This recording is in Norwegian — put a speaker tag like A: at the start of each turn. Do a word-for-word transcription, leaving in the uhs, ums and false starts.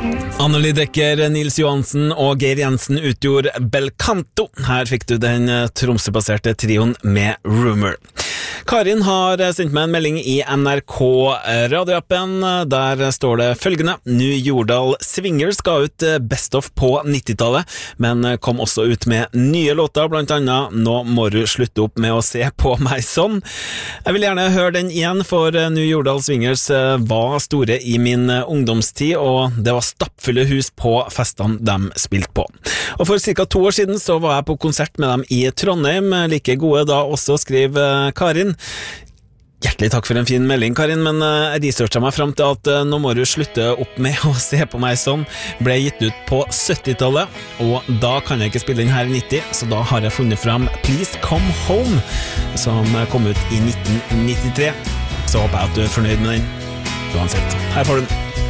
A: Anneli Dekker, Nils Johansen og Geir Jensen utgjorde Belcanto. Her fikk du den tromsøbaserte trioen med Rumor. Karin har sendt meg en melding i N R K radioappen. Der står det følgende: New Jordal Swingers ga ut Best of på nittitallet, men kom også ut med nye låter, blant annet Nå må du slutte opp med å se på meg sånn. Jeg vil gjerne høre den igjen, for New Jordal Swingers var store i min ungdomstid, og det var stappfulle hus på festene de spilte på. Og for cirka to år siden så var jeg på konsert med dem i Trondheim, like gode da også, skriver Karin. Hjertelig takk for en fin melding, Karin, men jeg researchet meg frem til at Nå må du slutte opp med å se på meg sånn ble gitt ut på syttitallet, og da kan jeg ikke spille den her i nitti, så da har jeg funnet frem Please Come Home, som kom ut i nitten nittitre. Så håper jeg at du er fornøyd med den. Uansett, her får du den.